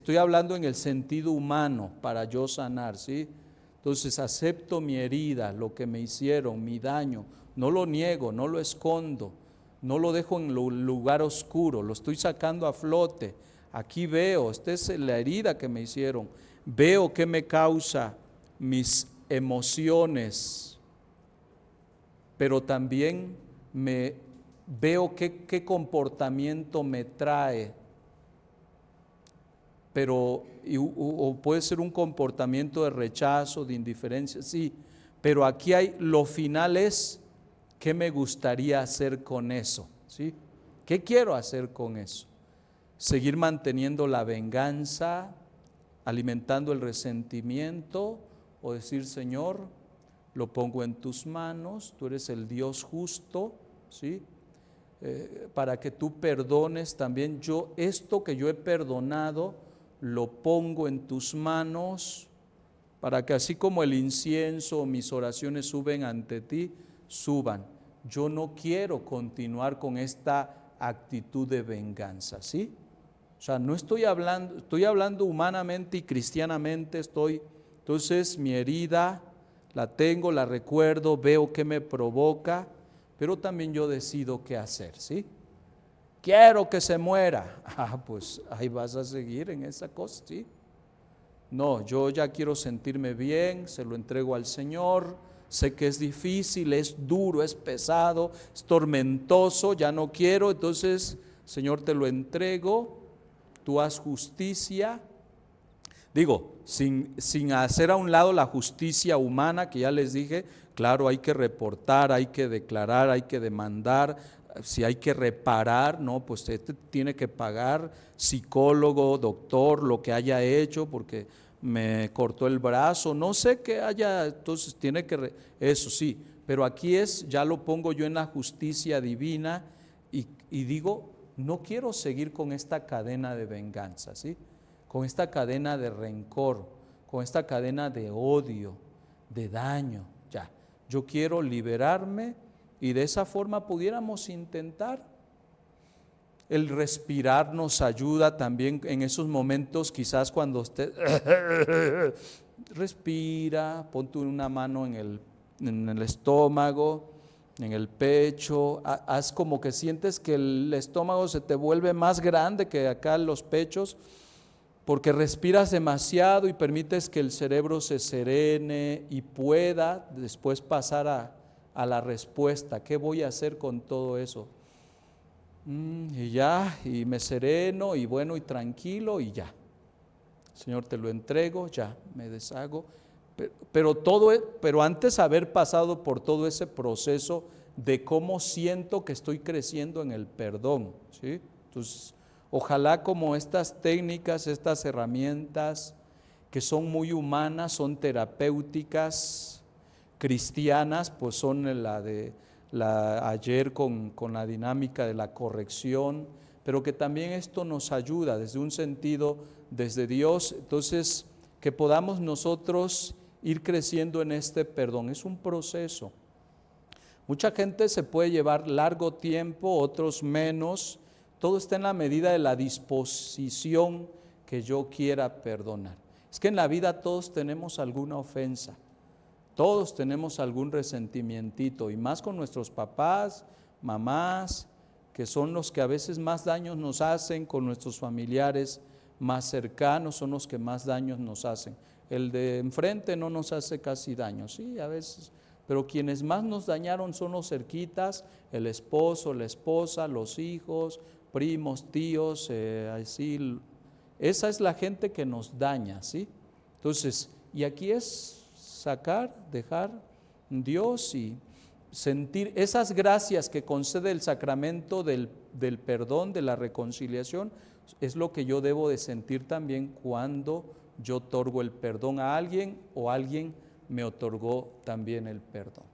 Estoy hablando en el sentido humano para yo sanar, ¿sí? Entonces acepto mi herida, lo que me hicieron, mi daño, no lo niego, no lo escondo, no lo dejo en lugar oscuro, lo estoy sacando a flote. Aquí veo, esta es la herida que me hicieron, veo qué me causa mis emociones, pero también veo qué comportamiento me trae. Pero o puede ser un comportamiento de rechazo, de indiferencia, sí, pero aquí lo final es qué me gustaría hacer con eso, ¿sí? ¿Qué quiero hacer con eso? Seguir manteniendo la venganza, alimentando el resentimiento, o decir, Señor, lo pongo en tus manos, tú eres el Dios justo, ¿sí? Para que tú perdones también. Esto que yo he perdonado, lo pongo en tus manos, para que así como el incienso, mis oraciones suben ante ti, suban. Yo no quiero continuar con esta actitud de venganza, ¿sí? O sea, no estoy hablando humanamente y cristianamente, entonces mi herida la tengo, la recuerdo, veo qué me provoca, pero también yo decido qué hacer, ¿sí? Quiero que se muera. Pues ahí vas a seguir en esa cosa, ¿sí? No, yo ya quiero sentirme bien, se lo entrego al Señor, sé que es difícil, es duro, es pesado, es tormentoso, ya no quiero, entonces, Señor, te lo entrego, tú haz justicia. Digo, sin hacer a un lado la justicia humana, que ya les dije, claro, hay que reportar, hay que declarar, hay que demandar, si hay que reparar, no, pues este tiene que pagar, psicólogo, doctor, lo que haya hecho, porque me cortó el brazo, no sé qué haya, entonces tiene que, eso sí, pero aquí ya lo pongo yo en la justicia divina y digo, no quiero seguir con esta cadena de venganza, ¿sí? Con esta cadena de rencor, con esta cadena de odio, de daño, ya. Yo quiero liberarme y de esa forma pudiéramos intentar. El respirar nos ayuda también en esos momentos, quizás cuando usted respira, ponte una mano en el estómago, en el pecho, haz como que sientes que el estómago se te vuelve más grande que acá los pechos, porque respiras demasiado y permites que el cerebro se serene y pueda después pasar a la respuesta. ¿Qué voy a hacer con todo eso? Y ya, y me sereno y bueno y tranquilo y ya. Señor, te lo entrego, ya, me deshago. Pero antes de haber pasado por todo ese proceso de cómo siento que estoy creciendo en el perdón, ¿sí? Entonces, ojalá como estas técnicas, estas herramientas que son muy humanas, son terapéuticas, cristianas, pues son ayer con la dinámica de la corrección, pero que también esto nos ayuda desde un sentido, desde Dios, entonces que podamos nosotros ir creciendo en este perdón. Es un proceso. Mucha gente se puede llevar largo tiempo, otros menos. Todo está en la medida de la disposición que yo quiera perdonar. Es que en la vida todos tenemos alguna ofensa, todos tenemos algún resentimientito, y más con nuestros papás, mamás, que son los que a veces más daños nos hacen, con nuestros familiares más cercanos son los que más daños nos hacen. El de enfrente no nos hace casi daño, sí, a veces, pero quienes más nos dañaron son los cerquitas, el esposo, la esposa, los hijos, primos, tíos, así. Esa es la gente que nos daña, ¿sí? Entonces, y aquí es sacar, dejar Dios y sentir esas gracias que concede el sacramento del perdón, de la reconciliación, es lo que yo debo de sentir también cuando yo otorgo el perdón a alguien o alguien me otorgó también el perdón.